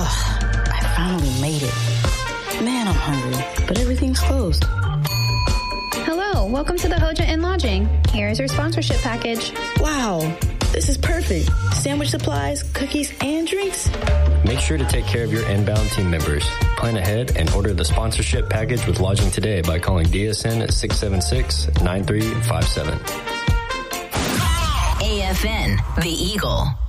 I finally made it. Man, I'm hungry, but everything's closed. Hello, welcome to the Hoja Inn Lodging. Here's your sponsorship package. Wow, this is perfect. Sandwich supplies, cookies, and drinks. Make sure to take care of your inbound team members. Plan ahead and order the sponsorship package with lodging today by calling DSN at 676-9357. AFN, The Eagle.